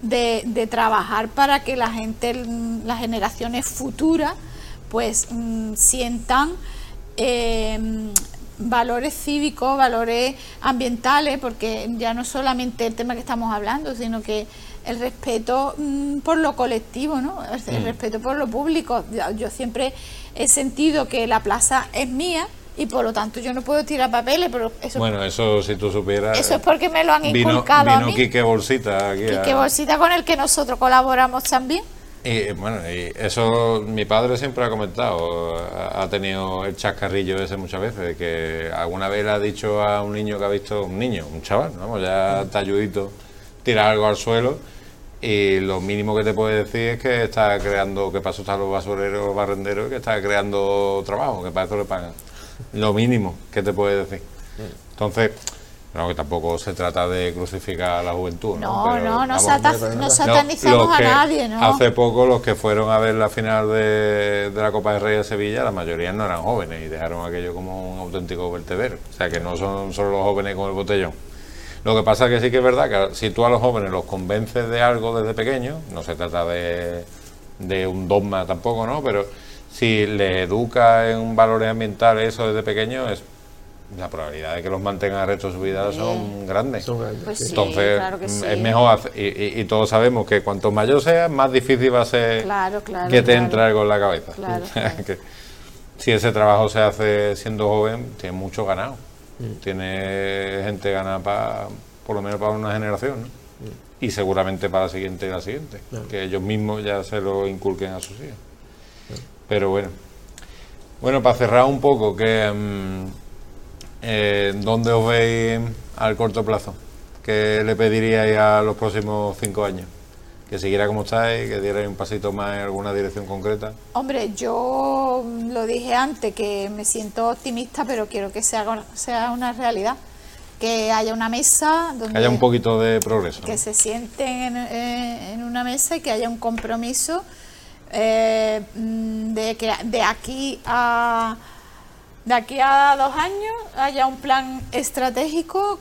de trabajar para que la gente, las generaciones futuras, pues sientan valores cívicos, valores ambientales, porque ya no solamente el tema que estamos hablando, sino que el respeto por lo colectivo, ¿no? El respeto por lo público. Yo siempre he sentido que la plaza es mía y por lo tanto yo no puedo tirar papeles, pero eso, bueno, eso si tú supieras, eso es porque me lo han inculcado a mí. Vino Quique Bolsita aquí. Quique Bolsita, con el que nosotros colaboramos también. Y bueno, y eso mi padre siempre ha comentado, ha tenido el chascarrillo ese muchas veces, de que alguna vez le ha dicho a un niño que ha visto, un chaval, vamos, ya talludito, tirar algo al suelo, y lo mínimo que te puede decir es que está creando, que para eso están los basureros, los barrenderos, que está creando trabajo, que para eso le pagan. Lo mínimo que te puede decir. Entonces, no, que tampoco se trata de crucificar a la juventud, ¿no? No, no satanizamos a nadie, ¿no? Hace poco los que fueron a ver la final de la Copa del Rey de Sevilla, la mayoría no eran jóvenes y dejaron aquello como un auténtico vertedero. O sea, que no son solo los jóvenes con el botellón. Lo que pasa es que sí que es verdad que si tú a los jóvenes los convences de algo desde pequeños, no se trata de un dogma tampoco, ¿no? Pero si les educas en valores ambientales eso desde pequeños, la probabilidad de que los mantengan el resto de su vida son grandes. Pues sí, entonces, claro que sí. es mejor, y todos sabemos que cuanto mayor seas, más difícil va a ser que te entre algo en la cabeza. Que si ese trabajo se hace siendo joven, tiene mucho ganado. Tiene gente ganada por lo menos para una generación, ¿no? Y seguramente para la siguiente y la siguiente. Que ellos mismos ya se lo inculquen a sus hijos. Pero bueno, para cerrar un poco, que ¿dónde os veis al corto plazo? ¿Qué le pediríais a los próximos 5 años? ¿Que siguiera como estáis? ¿Que dierais un pasito más en alguna dirección concreta? Hombre, yo lo dije antes, que me siento optimista, pero quiero que sea una realidad. Que haya una mesa donde... Que haya un poquito de progreso. Que se sienten en una mesa y que haya un compromiso de que de aquí a 2 años haya un plan estratégico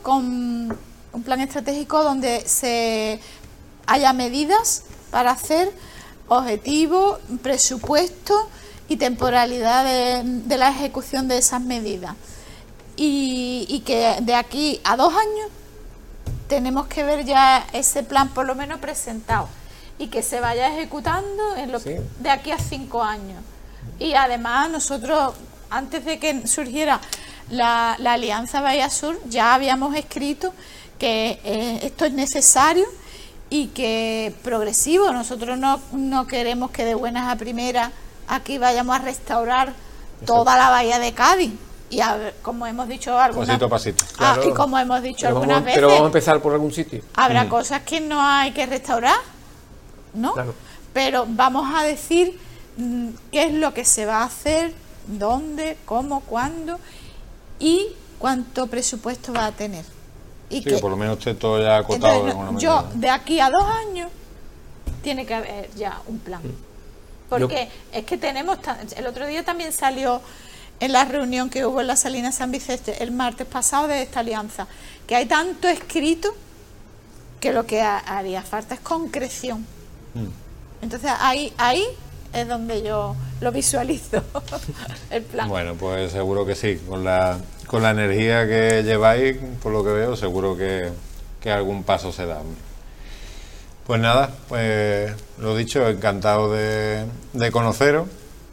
donde se haya medidas para hacer objetivos, presupuesto y temporalidad de la ejecución de esas medidas, y que de aquí a 2 años tenemos que ver ya ese plan por lo menos presentado y que se vaya ejecutando de aquí a 5 años. Y además nosotros, antes de que surgiera la Alianza Bahía Sur, ya habíamos escrito que esto es necesario y que progresivo. Nosotros no queremos que de buenas a primeras aquí vayamos a restaurar toda la bahía de Cádiz. Y como hemos dicho algunas pasito a pasito. Claro. Y como hemos dicho algunas veces, pero vamos a empezar por algún sitio. Habrá cosas que no hay que restaurar, ¿no? Claro. Pero vamos a decir qué es lo que se va a hacer, dónde, cómo, cuándo y cuánto presupuesto va a tener. Y que por lo menos esté todo ya acotado. Entonces, yo, de aquí a 2 años, tiene que haber ya un plan. Porque es que tenemos... El otro día también salió en la reunión que hubo en la Salina San Vicente el martes pasado de esta alianza, que hay tanto escrito que lo que haría falta es concreción. Entonces ahí es donde yo lo visualizo, el plan. Bueno, pues seguro que sí, con la energía que lleváis, por lo que veo, seguro que algún paso se da. Pues nada, pues lo dicho, encantado de conoceros.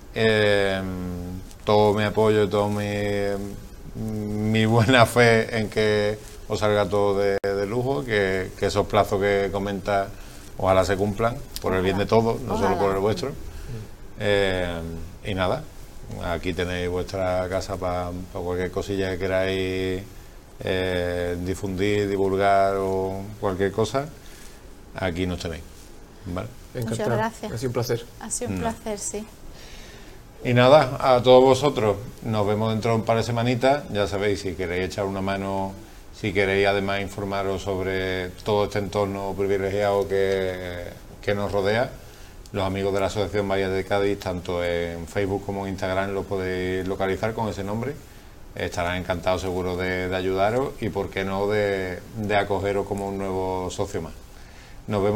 Todo mi apoyo y toda mi buena fe en que os salga todo de lujo, que esos plazos que comentas ojalá se cumplan por el bien de todos, no solo por el vuestro. Y nada, aquí tenéis vuestra casa para cualquier cosilla que queráis difundir, divulgar o cualquier cosa, aquí nos tenéis. ¿Vale? Muchas gracias. Ha sido un placer. Ha sido un placer, sí. Y nada, a todos vosotros, nos vemos dentro de un par de semanitas. Ya sabéis, si queréis echar una mano, si queréis además informaros sobre todo este entorno privilegiado que nos rodea, los amigos de la Asociación Bahía de Cádiz, tanto en Facebook como en Instagram, lo podéis localizar con ese nombre. Estarán encantados seguro de ayudaros y por qué no de acogeros como un nuevo socio más. Nos vemos.